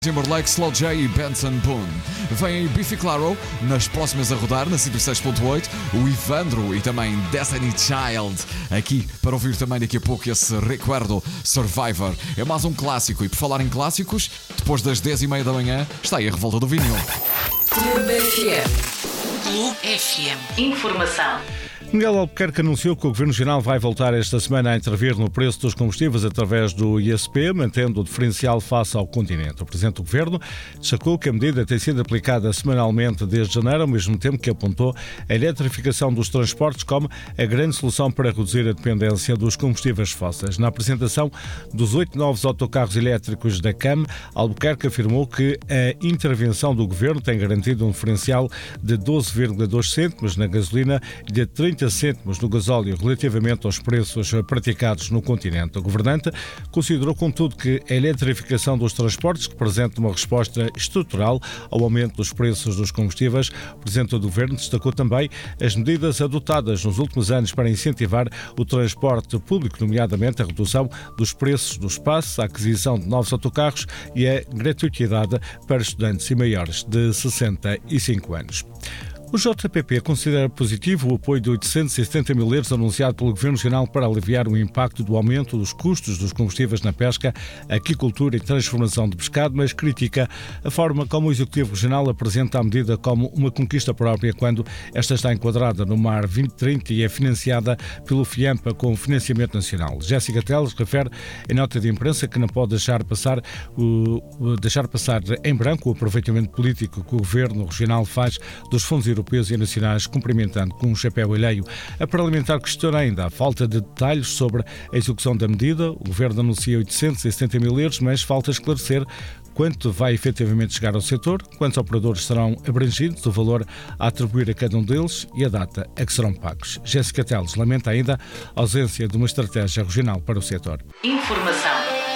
Timberlake, Slow J e Benson Boone. Vem aí Biffy Clyro nas próximas a rodar na 106.8, o Ivandro e também Destiny Child aqui para ouvir também daqui a pouco esse Recuerdo Survivor. É mais um clássico e por falar em clássicos, depois das 10h30 da manhã está aí a revolta do vinil. Clube FM. Clube FM. Informação. Miguel Albuquerque anunciou que o Governo Regional vai voltar esta semana a intervir no preço dos combustíveis através do ISP, mantendo o diferencial face ao continente. O Presidente do Governo destacou que a medida tem sido aplicada semanalmente desde janeiro, ao mesmo tempo que apontou a eletrificação dos transportes como a grande solução para reduzir a dependência dos combustíveis fósseis. Na apresentação dos 8 novos autocarros elétricos da CAM, Albuquerque afirmou que a intervenção do Governo tem garantido um diferencial de 12,2 cêntimos na gasolina e de 30 cêntimos no gasóleo relativamente aos preços praticados no continente. O governante considerou, contudo, que a eletrificação dos transportes representa uma resposta estrutural ao aumento dos preços dos combustíveis. O Presidente do Governo destacou também as medidas adotadas nos últimos anos para incentivar o transporte público, nomeadamente a redução dos preços dos passes, a aquisição de novos autocarros e a gratuitidade para estudantes e maiores de 65 anos. O JPP considera positivo o apoio de 870 mil euros anunciado pelo Governo Regional para aliviar o impacto do aumento dos custos dos combustíveis na pesca, aquicultura e transformação de pescado, mas critica a forma como o Executivo Regional apresenta a medida como uma conquista própria quando esta está enquadrada no MAR 2030 e é financiada pelo FIAMPA com financiamento nacional. Jéssica Teles refere em nota de imprensa que não pode deixar passar em branco o aproveitamento político que o Governo Regional faz dos fundos europeus e nacionais, cumprimentando com um chapéu alheio. A parlamentar questiona ainda a falta de detalhes sobre a execução da medida. O Governo anuncia 870 mil euros, mas falta esclarecer quanto vai efetivamente chegar ao setor, quantos operadores serão abrangidos, o valor a atribuir a cada um deles e a data a que serão pagos. Jéssica Teles lamenta ainda a ausência de uma estratégia regional para o setor. Informação.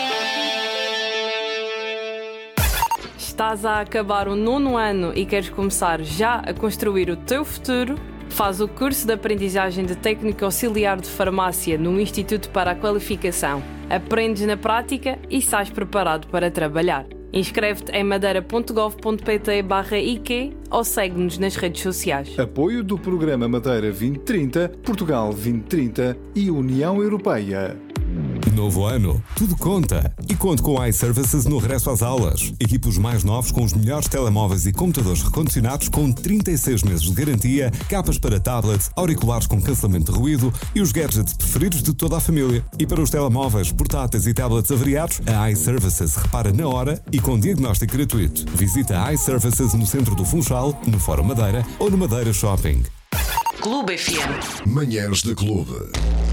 Estás a acabar o 9º ano e queres começar já a construir o teu futuro? Faz o curso de aprendizagem de técnico auxiliar de farmácia no Instituto para a Qualificação. Aprendes na prática e estás preparado para trabalhar. Inscreve-te em madeira.gov.pt/IQ ou segue-nos nas redes sociais. Apoio do Programa Madeira 2030, Portugal 2030 e União Europeia. Novo ano, tudo conta. E conto com a iServices no regresso às aulas. Equipe os mais novos com os melhores telemóveis e computadores recondicionados com 36 meses de garantia, capas para tablets, auriculares com cancelamento de ruído e os gadgets preferidos de toda a família. E para os telemóveis, portáteis e tablets avariados, a iServices repara na hora e com diagnóstico gratuito. Visita a iServices no centro do Funchal, no Fórum Madeira ou no Madeira Shopping. Clube FM. Manhãs da Clube.